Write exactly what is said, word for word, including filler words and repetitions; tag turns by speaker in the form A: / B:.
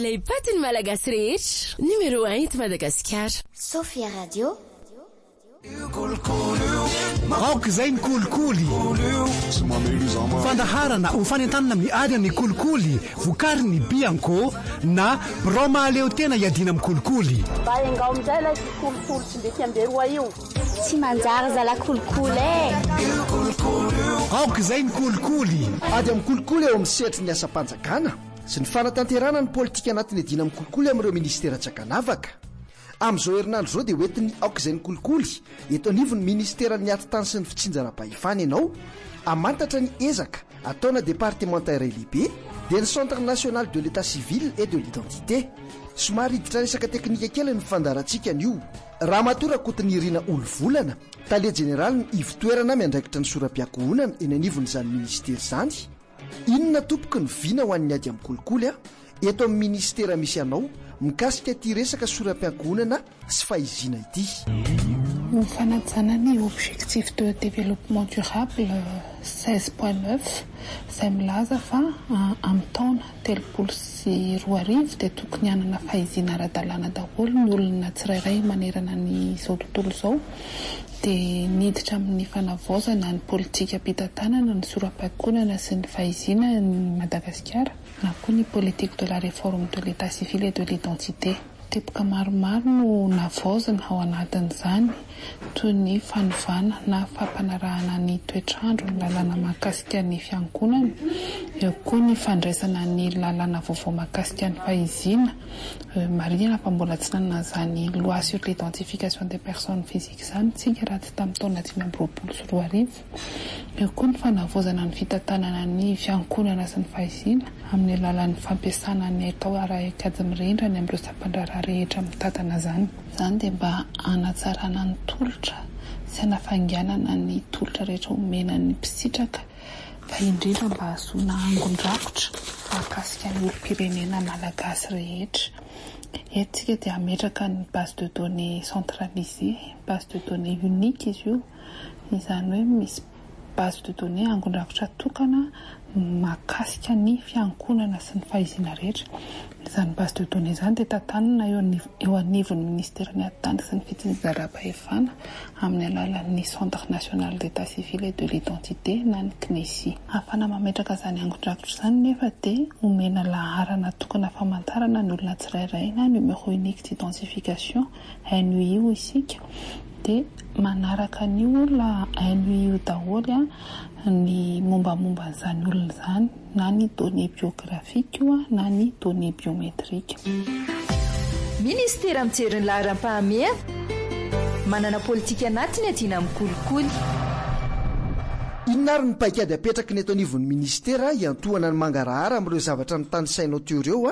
A: ilay patiny malagasy rehetra. Numéro un eto Madagasikara.
B: Sophia Radio.
C: aoka izay ny kolikoly fandaharana ho fanentanana amin'ny ary amin'ny kolikoly vokary ny bianco na broma aleo tena iadina amin'ny kolikoly
D: mba engao amin'izay ilay kolikoly tsy mety amberoa io
B: tsy manjary zala kolikoly e
C: aoka izay ny kolikoly
E: ady amin'ny kolikoly eo amin'ny setry ny asam-panjakana sy ny fanatanterana ny politika anatin'ny adina amin'ny kolikoly amin'ireo ministera tsakanavaka. Amin'izao herinandro izao dia hoentiny aoka izay ny kolikoly eto anivon'ny ministeran'ny ati-tany sy ny fitsinjara-pahefana ianao amantatra ny ezaka ataona départementaire lehibe dia ny centre national de l'état civil et de l'identité. Somary hiditra resaka teknika kely ny fandarantsika an'io. Raha matory akotin'ny irina olo volana tale général ny ivotoerana miandraikitra ny soram-piankohonana eny anivon'izany ministera izany. Inona tompoky ny vina ho an'ny ady amin'ny kolikoly a eto amin'ny ministera misy anao mikasika ty resaka soram-piankohonana sy fahizina ity.
F: Ny fanajana ny objectif de développement durable seize point neuf izay milaza fa amin'ny taona telopolo sy roa arivo dia tokony hanana fahizina ara-dalàna daholo ny olona tsirairay manerana ny izao tontolo izao dia niditra amin'ny fanavaozana ny politika ampitantanana ny soram-piankohonana sy ny fahizina ny Madagasikara na koa ny politique de la réforme de l'état civil et de l'identité. Teboka maromaro no navaozana ao anatin'izany toy ny fanovana na fampanarahana ny toetrandro ny lalàna mahakasika ny fiankonana, eo koa ny fandraisana ny lalàna vaovao mahakasika ny fahizina, marihana fa mbola tsy nanana zany loi sur l'identification des personnes physiques zany tsika raha tsy tamin'ny taona dimy amby roapolo sy roa arivo, eo koa ny fanavaozana ny fitantanana ny fiankonana sy ny fahizina amin'ny alalan'ny fampiasana ny atao ara-ekajy mirindra ny amin'ireo sampandraraha rehetra mitantana zany. Zany dia mba hanatsarana ny tolotra sy hanafainganana ny tolotra rehetra omena ny mpisitraka fa indrindra mba hahazoana angon-drakotra mahakasika ny olom-pirenena malagasy rehetra. Eto dia ametraka ny base de données centralisée, base de données unique izy io, izany hoe misy base de données angon-drakotra tokana mahakasika ny fiankonana sy ny fahizina rehetra. Izany base de données izany dia tantanana eo anivon'ny ministeran'ny ati-tany sy ny fitsinjaram-pahefana amin'ny alalan'ny centre national d'état civil et de l'identité na ny C N E S I. Ahafana mametraka izany angon-drakotra izany nefa dia omena laharana tokana famantarana ny olona tsirairay na numéro unique d'identification N U I isika dia manaraka ny olona N U I io daholo ny mombamomba n'izany olona izany na ny données biographiques io na ny données biométriques.
G: Ministera mijery ny laharam-pahamehana manana politika anatiny adina amin'ny kolikoly.
E: Inona ary ny paikady apetraky ny eto anivon'ny ministera hiantohana ny mangarahara amin'ireo zavatra ny tany sainao teo ireo